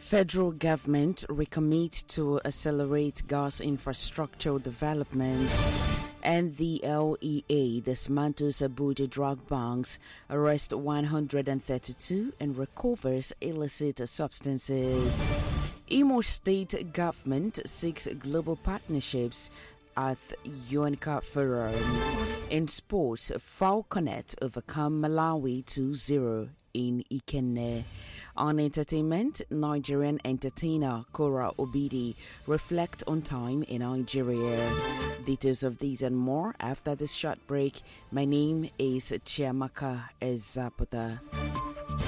Federal government recommit to accelerate gas infrastructure development. And the LEA dismantles Abuja drug banks, arrests 132 and recovers illicit substances. Imo State government seeks global partnerships at UNCAP Forum. In sports, Falconet overcome Malawi 2-0 in Ikenne. On entertainment, Nigerian entertainer Kora Obidi reflect on time in Nigeria. Details of these and more after this short break. My name is Chiamaka Ezapota.